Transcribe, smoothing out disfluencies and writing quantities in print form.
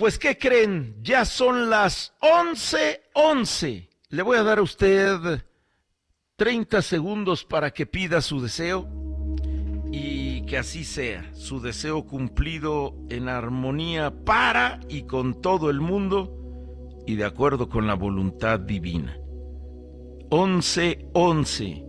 Pues, ¿qué creen? Ya son las 11:11. Le voy a dar a usted 30 segundos para que pida su deseo y que así sea, su deseo cumplido en armonía para y con todo el mundo y de acuerdo con la voluntad divina. 11:11.